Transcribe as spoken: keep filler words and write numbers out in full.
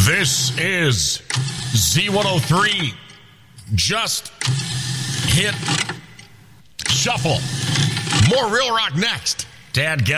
This is Z one oh three. Just hit shuffle. More Real Rock next. Dad,